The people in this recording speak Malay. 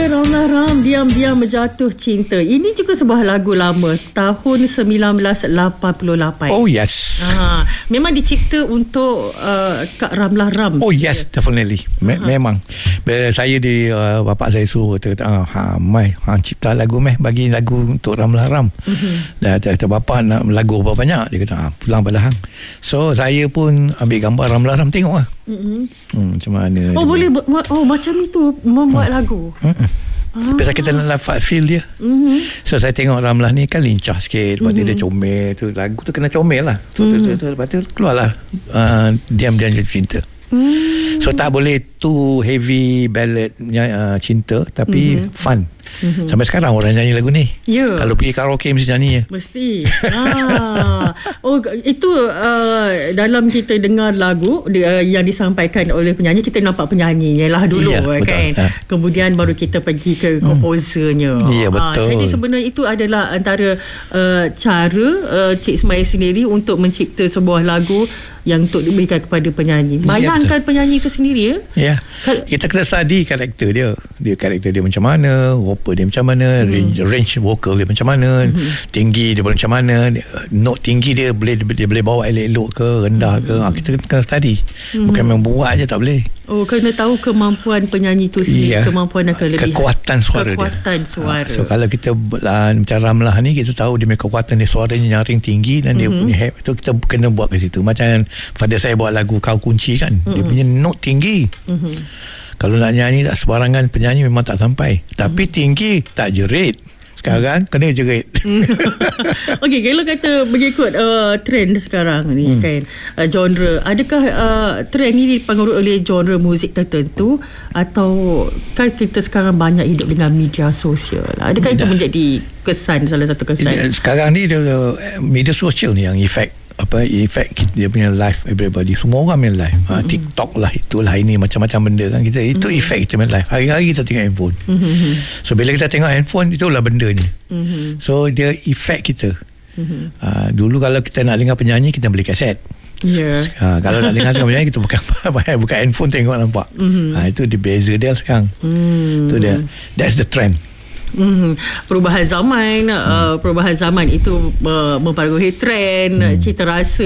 Ramlah Ram diam-diam menjatuh cinta. Ini juga sebuah lagu lama tahun 1988. Oh yes. Memang dicipta untuk Kak Ramlah Ram. Oh yes, definitely. Memang. Saya di bapak saya suruh kata, mai cipta lagu bagi lagu untuk Ramlah Ram. Dan kata bapak nak lagu berapa banyak? Dia kata pulang pada hang. So saya pun ambil gambar Ramlah Ram, tengok lah. Macam mana. Oh boleh macam itu membuat lagu. Pasal kita nak dapat feel dia. So saya tengok Ramlah ni kan lincah sikit. Lepas tu dia comel tu. Lagu tu kena comel lah. So lepas tu keluarlah Diam-diam Jatuh Cinta. So tak boleh too heavy ballad cinta, tapi fun. Sampai sekarang orang nyanyi lagu ni. Kalau pergi karaoke mesti nyanyi ya. Mesti. Itu dalam kita dengar lagu yang disampaikan oleh penyanyi, kita nampak penyanyinya lah dulu, kan. Kemudian baru kita pergi ke komposernya. Ya, betul. Jadi sebenarnya itu adalah antara cara Cik Ismail sendiri untuk mencipta sebuah lagu yang untuk diberikan kepada penyanyi. Bayangkan penyanyi itu sendiri ya. Kita kena study karakter dia. Karakter dia macam mana, rupa dia macam mana, range vokal dia macam mana, tinggi dia macam mana, note tinggi dia boleh bawa elok-elok ke, rendah ke. Kita kena study. Bukan memang buat je, tak boleh. Kena tahu kemampuan penyanyi itu sendiri, kemampuan dan kelebihan. Kekuatan suara dia. So kalau kita macam Ramlah ni, kita tahu dia punya kekuatan dia, suaranya nyaring tinggi dan dia punya itu kita kena buat ke situ. Macam pada saya buat lagu Kau Kunci kan, dia punya note tinggi. Kalau nak nyanyi tak sebarangan, penyanyi memang tak sampai. Tapi tinggi tak jerit. Sekarang kena jerit. Okey, kalau kata mengikut trend sekarang ni kan, genre, adakah trend ni dipengaruhi oleh genre muzik tertentu, atau kan kita sekarang banyak hidup dengan media sosial? Adakah itu menjadi salah satu kesan? Sekarang ni media sosial ni yang efek dia punya live, everybody, semua orang main live. TikTok lah, itulah, ini macam-macam benda kan kita. Itu efek kita main live. Hari-hari kita tengok handphone. So bila kita tengok handphone, itulah benda ni. So dia efek kita. Dulu kalau kita nak dengar penyanyi, kita beli kaset. Kalau nak dengar penyanyi, kita buka handphone tengok, nampak. Itu dia beza dia sekarang. Itu dia, that's the trend. Perubahan zaman itu mempengaruhi trend, cita rasa